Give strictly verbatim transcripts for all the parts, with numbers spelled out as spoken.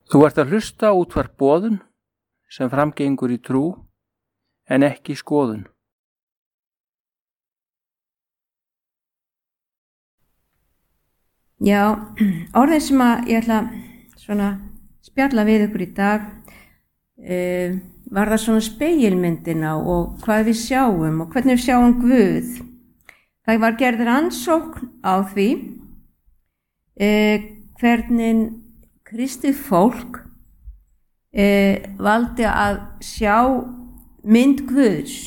Þú ert að hlusta á útvarp Boðun sem framgengur í trú en ekki skoðun. Já, orðin sem að ég ætla svona spjalla við ykkur í dag uh, var það svona spegilmyndina og hvað við sjáum og hvernig við sjáum Guð. Það var gerð rannsókn á því uh, hvernig kristið fólk uh, valdi að sjá mynd Guðs.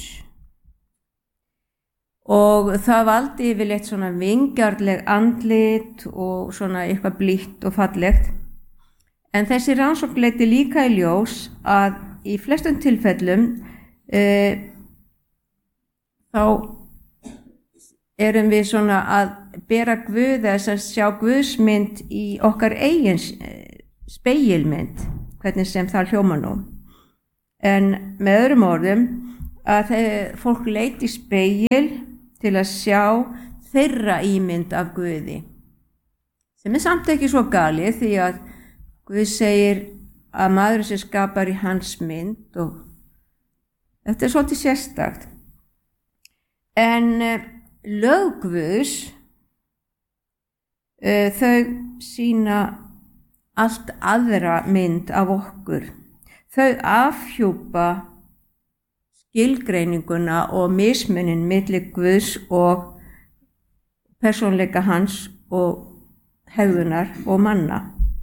Og það valdi yfirleitt svona vingjarnleg andlit og svona eitthvað blítt og fallegt. En þessi rannsókn leiddi líka í ljós að í flestum tilfellum uh, þá erum við svona að bera Guð þess að sjá Guðsmynd í okkar eigin spegilmynd, hvernig sem það hljómar nú. En með öðrum orðum að fólk leit í spegil til að sjá þeirra ímynd af Guði. Sem er samt ekki svo galið því að Guð segir að maður sem skapar í hans mynd og þetta er svolítið sérstakt. En lög Guðs, uh, þau sýna allt aðra mynd af okkur. Þau afhjúpa skilgreininguna og mismunin milli Guðs og persónleika hans og hegðunar og manna.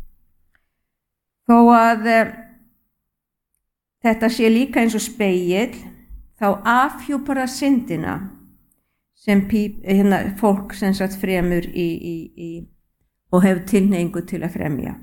Þó að e, þetta sé líka eins og spegill, þá afhjúpar það syndina sem píp, hérna, fólk sem sagt fremur í, í, í, og hefur tilhneigingu til að fremja.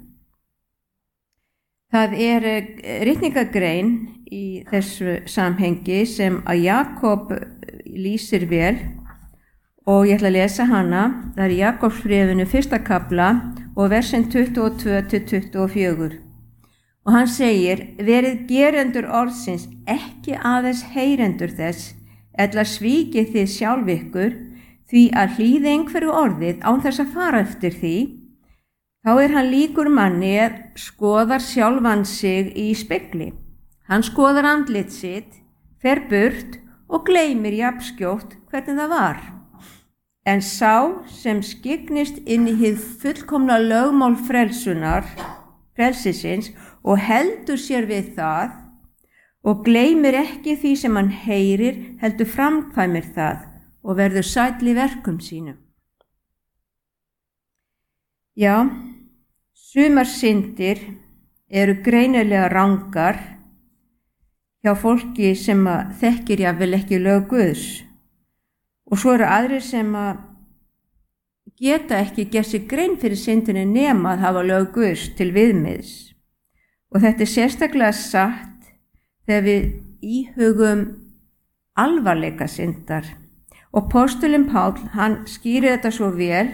Það er ritningagrein í þessu samhengi sem að Jakob lýsir vel og ég ætla að lesa hana. Það er í Jakobsbréfinu fyrsta kafla og versin tuttugu og tvö til tuttugu og fjögur. Og hann segir, verið gerendur orðsins, ekki aðeins heyrendur þess, ella svíkið þið sjálf ykkur, því að hlýði einhverju orðið án þess að fara eftir því, þá er hann líkur manni að skoðar sjálfan sig í spegli. Hann skoðar andlit sitt, fer burt og gleymir jafnskjótt hvernig það var. En sá sem skygnist inn í hið fullkomna lögmál frelsunar, frelsisins og heldur sér við það og gleymir ekki því sem hann heyrir, heldur framkvæmir það og verður sæll í verkum sínum. Já, sumar syndir eru greinilega rangar hjá fólki sem að þekkir jafnvel ekki lög Guðs og svo eru aðrir sem að geta ekki gert sér grein fyrir syndinni nema að hafa lög Guðs til viðmiðs. Og þetta er sérstaklega satt þegar við íhugum alvarleika syndar. Og postulinn Páll, hann skýrir þetta svo vel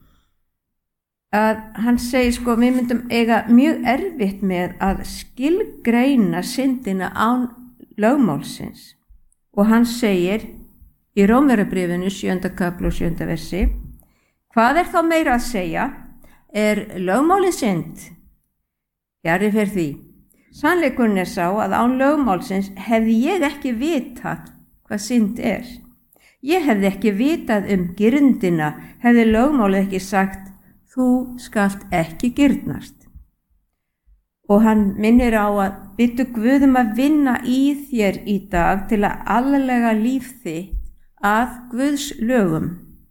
að hann segir sko við myndum eiga mjög erfitt með að skilgreina syndina án lögmálsins. Og hann segir í Rómverjabréfinu sjöunda kafla og sjöunda versi, hvað er þá meira að segja? Er lögmálið synd? Fjarri fer því. Sannleikurinn er sá að án lögmálsins hefði ég ekki vitað hvað synd er. Ég hefði ekki vitað um girndina, hefði lögmálið ekki sagt, þú skalt ekki girnast. Og hann minnir á að biðdu Guðum að vinna í þér í dag til að allega líf þitt að Guðs lögum.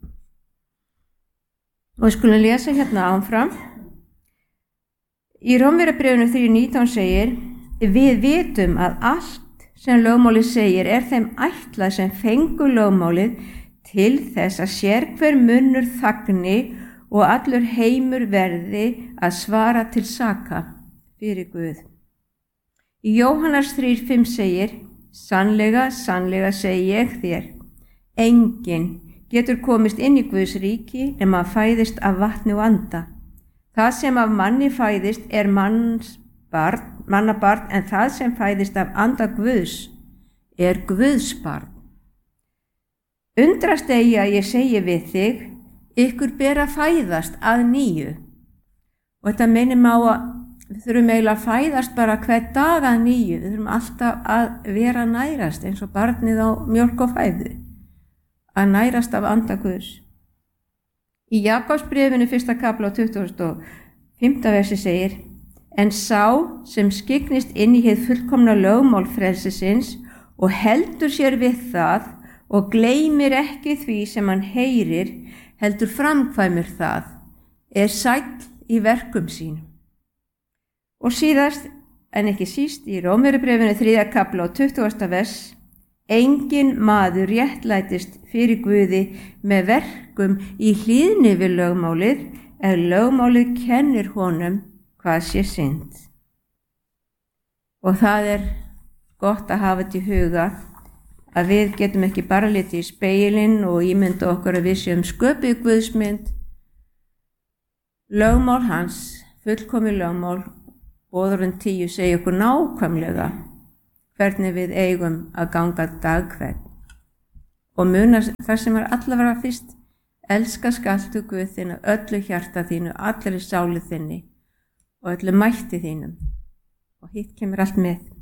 Og við skulum lesa hérna áfram. Í Rómverjabréfinu þrjú nítján segir, við vitum að allt sem lögmálið segir er þeim ætlað sem fengu lögmálið til þess að sérhver munnur þagni og allur heimur verði að svara til saka fyrir Guð. Í Jóhannes þrjú fimm segir, sannlega, sannlega segi ég þér, enginn getur komist inn í Guðs ríki nema að fæðist af vatni og anda. Það sem af manni fæðist er manns barn, mannabarn, en það sem fæðist af anda Guðs er Guðs barn. Undrast eigi að ég segi við þig, ykkur ber að fæðast að nýju. Og þetta minnir mig á að við þurfum eiginlega að fæðast bara hver dag að nýju, við þurfum alltaf að vera að nærast eins og barnið á mjólk og fæðu, að nærast af anda Guðs. Í Jakobsbréfinu fyrsta kafla á tuttugasta og fimmta versi segir: En sá sem skyggnist inn í hið fullkomna lögmál frelsisins og heldur sér við það og gleymir ekki því sem hann heyrir, heldur framkvæmir það, er sæll í verkum sínum. Og síðast, en ekki síst, í Rómverjabréfinu þriðja kafla á tuttugasta vers: Enginn maður réttlætist fyrir Guði með verkum í hlýðni við lögmálið, ef lögmálið kennir honum hvað sé synd. Og það er gott að hafa þetta í huga, að við getum ekki bara litið í spegilinn og ímynda okkur að við séum sköpuð Guðsmynd. Lögmál hans, fullkomið lögmál, boðorðin tíu segir okkur nákvæmlega hvernig við eigum að ganga dag hvern. Og muna það sem er allavega fyrst: elska skaltu Guð þinn af öllu hjarta þínu, allri sálu þinni og öllu mætti þínum. Og hitt kemur allt með.